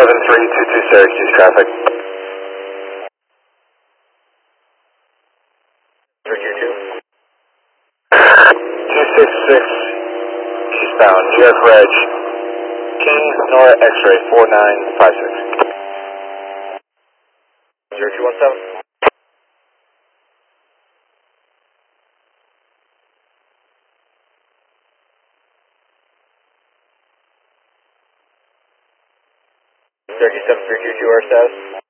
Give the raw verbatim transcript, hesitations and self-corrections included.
seven three two two Syracuse traffic. three two two. two six six eastbound, G F Reg, King Nora X-ray four nine five six. zero two one seven. Syracuse seven three two two, our status.